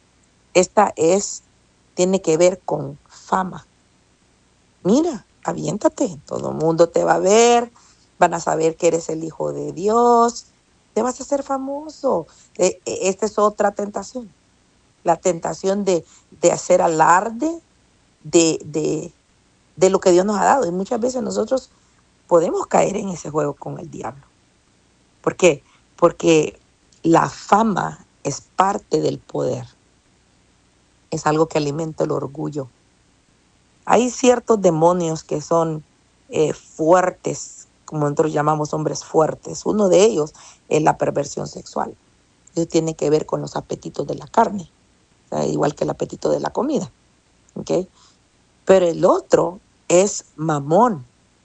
tiene que ver con fama. Mira, aviéntate, todo el mundo te va a ver, van a saber que eres el Hijo de Dios, te vas a hacer famoso. Esta es otra tentación, la tentación de hacer alarde de lo que Dios nos ha dado. Y muchas veces nosotros podemos caer en ese juego con el diablo. ¿Por qué? Porque la fama es parte del poder. Es algo que alimenta el orgullo. Hay ciertos demonios que son fuertes, como nosotros llamamos hombres fuertes. Uno de ellos es la perversión sexual. Eso tiene que ver con los apetitos de la carne, o sea, igual que el apetito de la comida. ¿Okay? Pero el otro es mamón,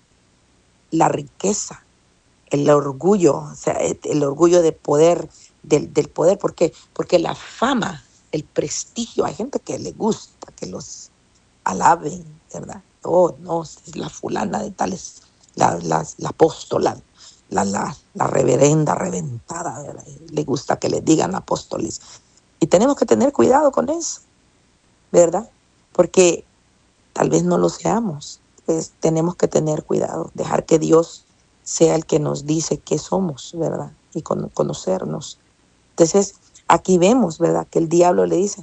la riqueza, el orgullo, o sea, el orgullo de poder, del poder. ¿Por qué? Porque la fama, el prestigio, hay gente que le gusta que los alaben, ¿verdad? Oh, no, es la fulana de tales, la apóstola, la reverenda reventada, ¿verdad? Le gusta que le digan apóstoles. Y tenemos que tener cuidado con eso, ¿verdad? Porque tal vez no lo seamos. Pues tenemos que tener cuidado, dejar que Dios sea el que nos dice qué somos, ¿verdad? Y conocernos. Entonces, aquí vemos, ¿verdad? Que el diablo le dice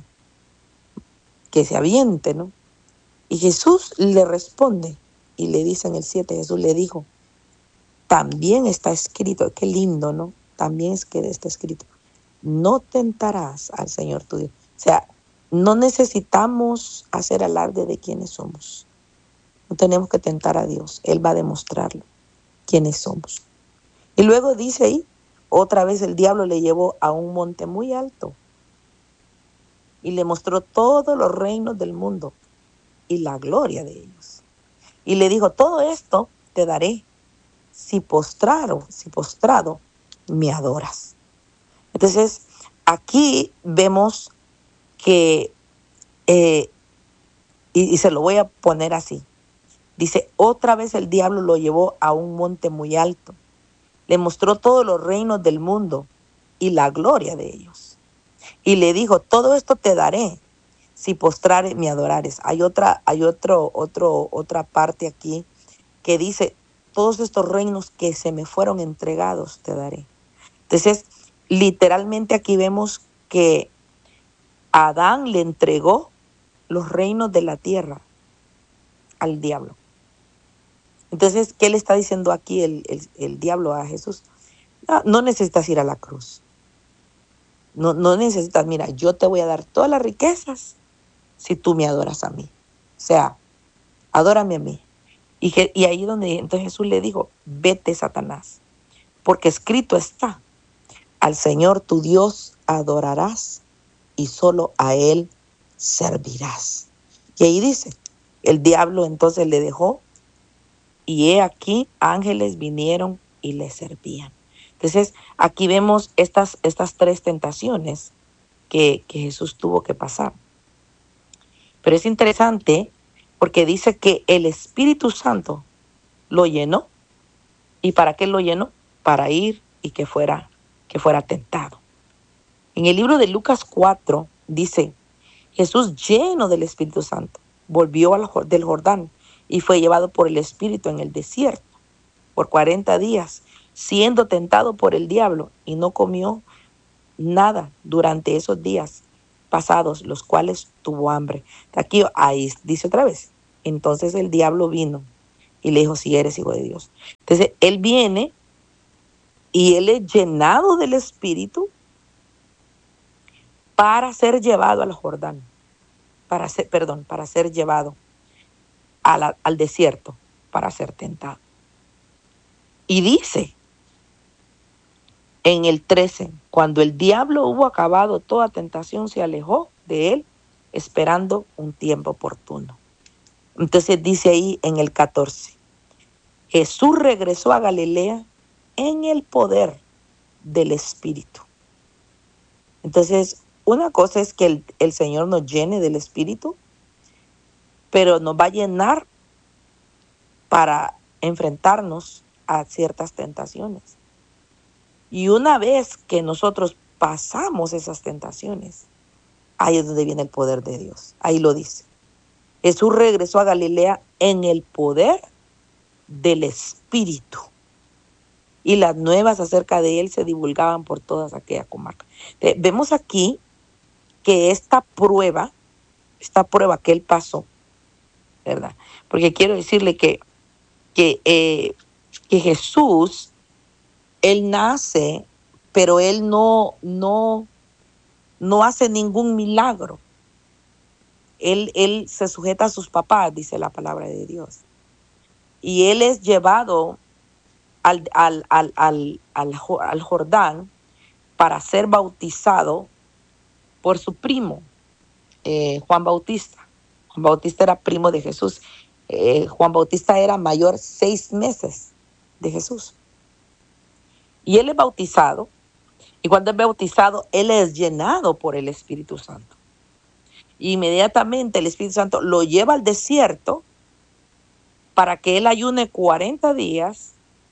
que se aviente, ¿no? Y Jesús le responde y le dice en el 7, Jesús le dijo, también está escrito, qué lindo, ¿no? También es que está escrito, no tentarás al Señor tu Dios. O sea, no necesitamos hacer alarde de quiénes somos. No tenemos que tentar a Dios. Él va a demostrarlo quiénes somos. Y luego dice ahí, otra vez el diablo le llevó a un monte muy alto y le mostró todos los reinos del mundo y la gloria de ellos. Y le dijo, todo esto te daré si postrado me adoras. Entonces, aquí vemos que, y se lo voy a poner así. Dice, otra vez el diablo lo llevó a un monte muy alto. Le mostró todos los reinos del mundo y la gloria de ellos. Y le dijo, todo esto te daré si postrare me adorares. Hay otra parte aquí que dice, todos estos reinos que se me fueron entregados te daré. Entonces, literalmente aquí vemos que Adán le entregó los reinos de la tierra al diablo. Entonces, ¿qué le está diciendo aquí el diablo a Jesús? No necesitas ir a la cruz. No necesitas, mira, yo te voy a dar todas las riquezas si tú me adoras a mí. O sea, adórame a mí. Y ahí donde entonces Jesús le dijo, vete, Satanás, porque escrito está, al Señor tu Dios adorarás y solo a Él servirás. Y ahí dice, el diablo entonces le dejó y he aquí ángeles vinieron y le servían. Entonces aquí vemos estas tres tentaciones que Jesús tuvo que pasar. Pero es interesante porque dice que el Espíritu Santo lo llenó. ¿Y para qué lo llenó? Para ir y que fuera tentado. En el libro de Lucas 4 dice, Jesús lleno del Espíritu Santo volvió del Jordán y fue llevado por el Espíritu en el desierto por 40 días, siendo tentado por el diablo, y no comió nada durante esos días. pasados, los cuales tuvo hambre. Aquí, ahí dice otra vez. Entonces el diablo vino y le dijo, si eres hijo de Dios. Entonces él viene y él es llenado del Espíritu para ser llevado al Jordán, para ser llevado al desierto, para ser tentado. Y dice en el 13, cuando el diablo hubo acabado toda tentación, se alejó de él, esperando un tiempo oportuno. Entonces dice ahí en el 14, Jesús regresó a Galilea en el poder del Espíritu. Entonces, una cosa es que el Señor nos llene del Espíritu, pero nos va a llenar para enfrentarnos a ciertas tentaciones. Y una vez que nosotros pasamos esas tentaciones, ahí es donde viene el poder de Dios. Ahí lo dice. Jesús regresó a Galilea en el poder del Espíritu. Y las nuevas acerca de él se divulgaban por todas aquellas comarcas. Vemos aquí que esta prueba que él pasó, ¿verdad? Porque quiero decirle que Jesús, él nace, pero él no hace ningún milagro. Él se sujeta a sus papás, dice la palabra de Dios. Y él es llevado al Jordán para ser bautizado por su primo, Juan Bautista. Juan Bautista era primo de Jesús. Juan Bautista era mayor 6 meses de Jesús. Y él es bautizado. Y cuando es bautizado, él es llenado por el Espíritu Santo. Y inmediatamente el Espíritu Santo lo lleva al desierto para que él ayune 40 días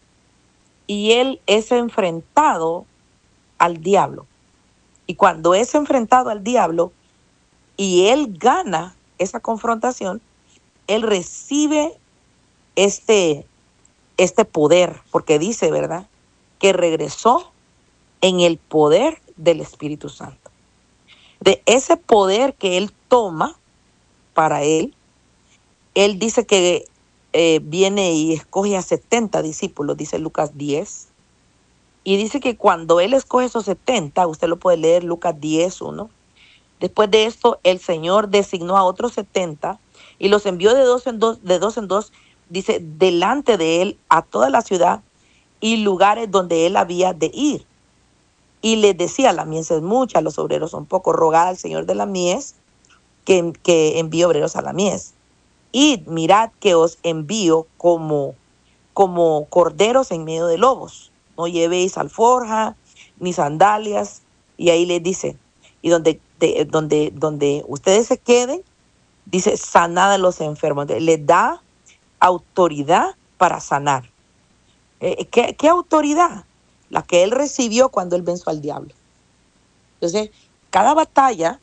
y él es enfrentado al diablo. Y cuando es enfrentado al diablo y él gana esa confrontación, él recibe este poder, porque dice, ¿verdad?, que regresó en el poder del Espíritu Santo. De ese poder que él toma para él dice que viene y escoge a 70 discípulos, dice Lucas 10. Y dice que cuando él escoge esos 70, usted lo puede leer, Lucas 10:1. Después de esto, el Señor designó a otros 70 y los envió de dos en dos, dice, delante de él a toda la ciudad y lugares donde él había de ir. Y les decía, la mies es mucha, los obreros son pocos, rogad al Señor de la mies que envíe obreros a la mies. Y mirad que os envío como corderos en medio de lobos. No llevéis alforja ni sandalias. Y ahí les dice, y donde ustedes se queden, dice, sanad a los enfermos. Les da autoridad para sanar. ¿Qué autoridad? La que él recibió cuando él venció al diablo. Entonces, cada batalla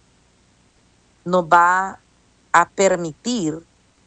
nos va a permitir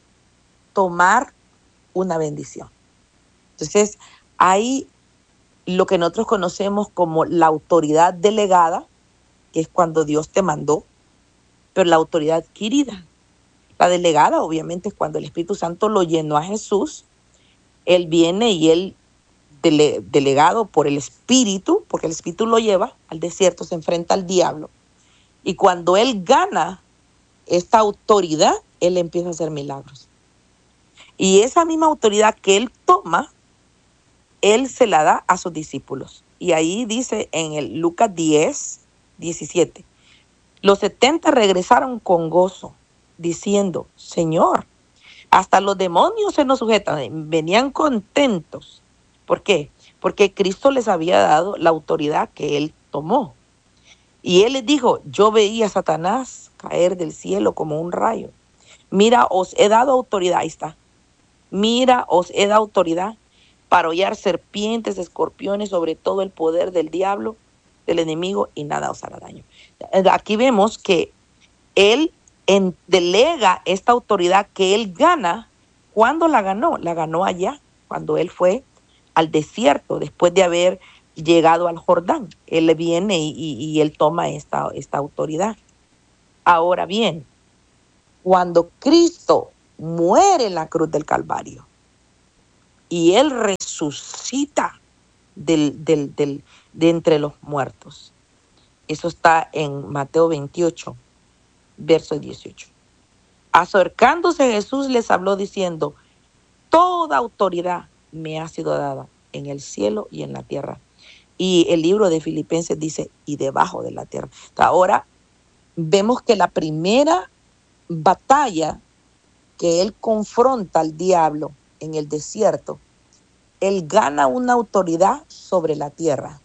tomar una bendición. Entonces, hay lo que nosotros conocemos como la autoridad delegada, que es cuando Dios te mandó, pero la autoridad adquirida. La delegada, obviamente, es cuando el Espíritu Santo lo llenó a Jesús. Él viene y él, delegado por el Espíritu, porque el Espíritu lo lleva al desierto, se enfrenta al diablo. Y cuando él gana esta autoridad, él empieza a hacer milagros. Y esa misma autoridad que él toma, él se la da a sus discípulos. Y ahí dice en el Lucas 10:17, los 70 regresaron con gozo, diciendo, Señor, hasta los demonios se nos sujetan. Venían contentos. ¿Por qué? Porque Cristo les había dado la autoridad que él tomó. Y él les dijo, yo veía a Satanás caer del cielo como un rayo. Mira, os he dado autoridad. Ahí está. Mira, os he dado autoridad para hollar serpientes, escorpiones, sobre todo el poder del diablo, del enemigo, y nada os hará daño. Aquí vemos que él delega esta autoridad que él gana. ¿Cuándo la ganó? La ganó allá, cuando él fue al desierto, después de haber llegado al Jordán. Él viene y él toma esta autoridad. Ahora bien, cuando Cristo muere en la cruz del Calvario y Él resucita de entre los muertos, eso está en Mateo 28, verso 18. Acercándose Jesús les habló diciendo: toda autoridad me ha sido dada en el cielo y en la tierra. Y el libro de Filipenses dice: y debajo de la tierra. Ahora vemos que la primera batalla que él confronta al diablo en el desierto, él gana una autoridad sobre la tierra.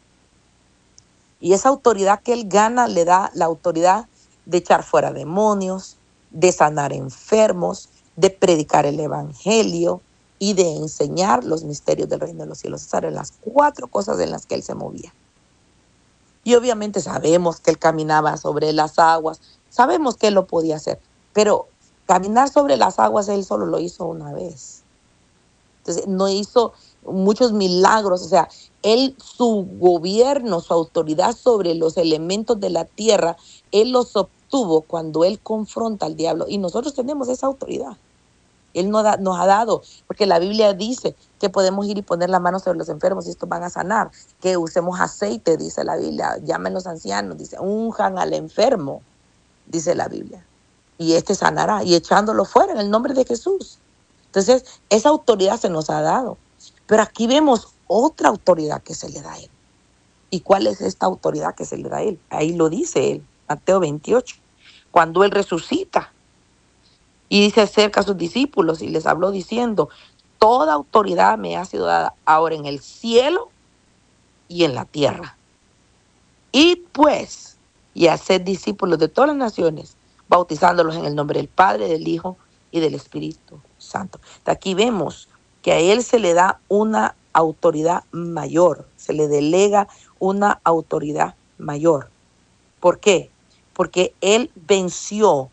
Y esa autoridad que él gana le da la autoridad de echar fuera demonios, de sanar enfermos, de predicar el evangelio y de enseñar los misterios del reino de los cielos. Esas eran las 4 cosas en las que él se movía. Y obviamente sabemos que él caminaba sobre las aguas, sabemos que él lo podía hacer, pero caminar sobre las aguas él solo lo hizo una vez. Entonces no hizo muchos milagros, o sea, él, su gobierno, su autoridad sobre los elementos de la tierra, él los obtuvo cuando él confronta al diablo. Y nosotros tenemos esa autoridad. Él nos ha dado, porque la Biblia dice que podemos ir y poner la mano sobre los enfermos y estos van a sanar, que usemos aceite, dice la Biblia, llamen los ancianos, dice, unjan al enfermo, dice la Biblia, y este sanará, y echándolo fuera en el nombre de Jesús. Entonces, esa autoridad se nos ha dado, pero aquí vemos otra autoridad que se le da a él. ¿Y cuál es esta autoridad que se le da a él? Ahí lo dice él, Mateo 28, cuando él resucita. Y dice acerca a sus discípulos y les habló diciendo: toda autoridad me ha sido dada ahora en el cielo y en la tierra. Y pues, y haced discípulos de todas las naciones, bautizándolos en el nombre del Padre, del Hijo y del Espíritu Santo. De aquí vemos que a él se le da una autoridad mayor, se le delega una autoridad mayor. ¿Por qué? Porque él venció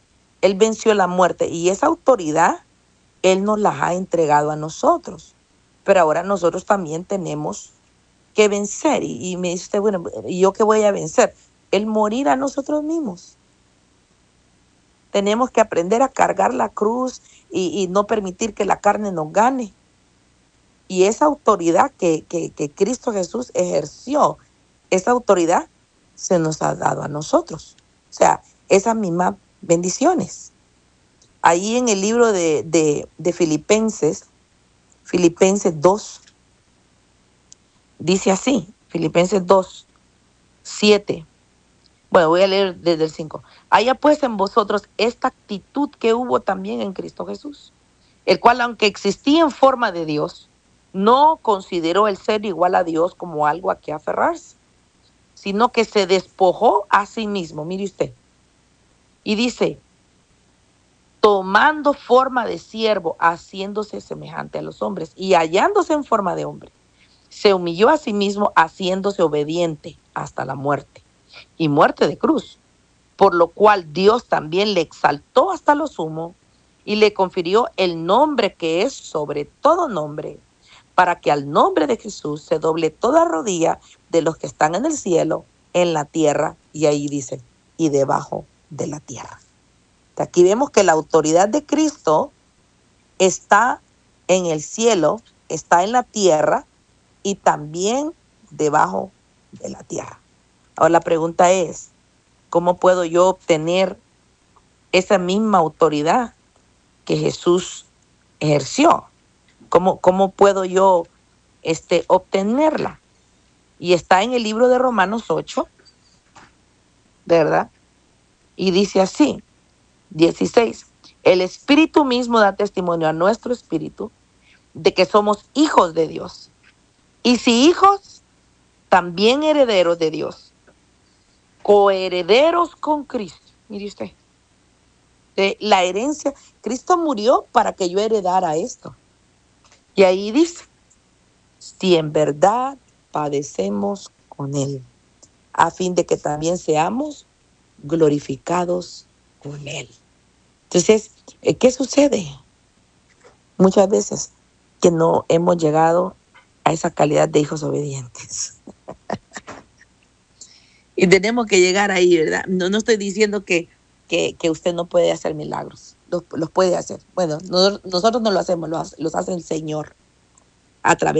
la muerte y esa autoridad él nos la ha entregado a nosotros. Pero ahora nosotros también tenemos que vencer. Y me dice usted, bueno, ¿y yo qué voy a vencer? El morir a nosotros mismos. Tenemos que aprender a cargar la cruz y no permitir que la carne nos gane. Y esa autoridad que Cristo Jesús ejerció, esa autoridad se nos ha dado a nosotros. O sea, esas mismas bendiciones. Ahí en el libro de Filipenses 2, dice así, Filipenses 2, 7. Bueno, voy a leer desde el 5. Haya pues en vosotros esta actitud que hubo también en Cristo Jesús, el cual, aunque existía en forma de Dios, no consideró el ser igual a Dios como algo a que aferrarse, sino que se despojó a sí mismo. Mire usted. Y dice: tomando forma de siervo, haciéndose semejante a los hombres, y hallándose en forma de hombre, se humilló a sí mismo, haciéndose obediente hasta la muerte, y muerte de cruz, por lo cual Dios también le exaltó hasta lo sumo, y le confirió el nombre que es sobre todo nombre, para que al nombre de Jesús se doble toda rodilla de los que están en el cielo, en la tierra, y ahí dice, y debajo de la tierra. Aquí vemos que la autoridad de Cristo está en el cielo, está en la tierra y también debajo de la tierra. Ahora la pregunta es, ¿cómo puedo yo obtener esa misma autoridad que Jesús ejerció? ¿Cómo puedo yo obtenerla? Y está en el libro de Romanos 8, ¿verdad? Y dice así, 16. El Espíritu mismo da testimonio a nuestro espíritu de que somos hijos de Dios. Y si hijos, también herederos de Dios, coherederos con Cristo. Mire usted, la herencia, Cristo murió para que yo heredara esto. Y ahí dice, si en verdad padecemos con Él, a fin de que también seamos glorificados con Él. Entonces, ¿qué sucede? Muchas veces que no hemos llegado a esa calidad de hijos obedientes. Y tenemos que llegar ahí, ¿verdad? No estoy diciendo que que usted no puede hacer milagros. Los puede hacer. Bueno, nosotros no lo hacemos, los hace el Señor a través